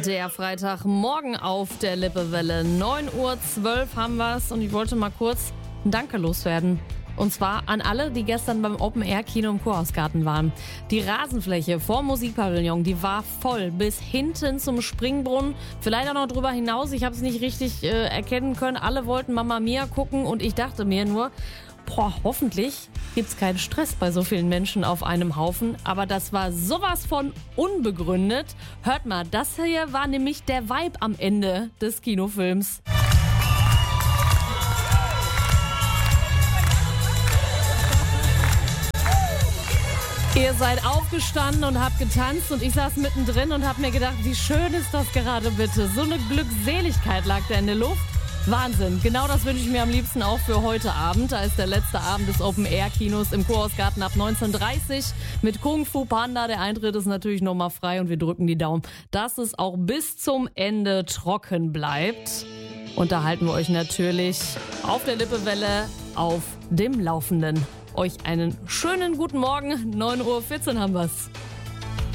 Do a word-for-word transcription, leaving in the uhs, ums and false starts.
Der Freitagmorgen auf der Lippewelle. neun Uhr zwölf haben wir's und ich wollte mal kurz ein Danke loswerden. Und zwar an alle, die gestern beim Open-Air-Kino im Kurhausgarten waren. Die Rasenfläche vor Musikpavillon, die war voll bis hinten zum Springbrunnen. Vielleicht auch noch drüber hinaus, ich habe es nicht richtig äh, erkennen können. Alle wollten Mamma Mia gucken und ich dachte mir nur, boah, hoffentlich gibt's keinen Stress bei so vielen Menschen auf einem Haufen. Aber das war sowas von unbegründet. Hört mal, das hier war nämlich der Vibe am Ende des Kinofilms. Ihr seid aufgestanden und habt getanzt und ich saß mittendrin und hab mir gedacht, wie schön ist das gerade bitte. So eine Glückseligkeit lag da in der Luft. Wahnsinn. Genau das wünsche ich mir am liebsten auch für heute Abend. Da ist der letzte Abend des Open-Air-Kinos im Kurhausgarten ab neunzehn Uhr dreißig mit Kung Fu Panda. Der Eintritt ist natürlich nochmal frei und wir drücken die Daumen, dass es auch bis zum Ende trocken bleibt. Und da halten wir euch natürlich auf der Lippewelle auf dem Laufenden. Euch einen schönen guten Morgen. neun Uhr vierzehn haben wir's.